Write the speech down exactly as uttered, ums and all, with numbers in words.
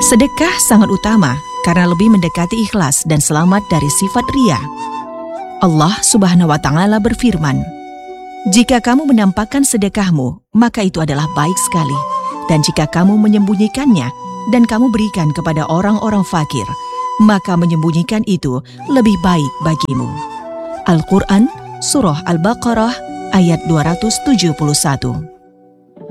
Sedekah sangat utama karena lebih mendekati ikhlas dan selamat dari sifat riya. Allah Subhanahu wa Ta'ala berfirman, "Jika kamu menampakkan sedekahmu, maka itu adalah baik sekali. Dan jika kamu menyembunyikannya dan kamu berikan kepada orang-orang fakir, maka menyembunyikan itu lebih baik bagimu." Al-Quran, Surah Al-Baqarah, ayat dua ratus tujuh puluh satu.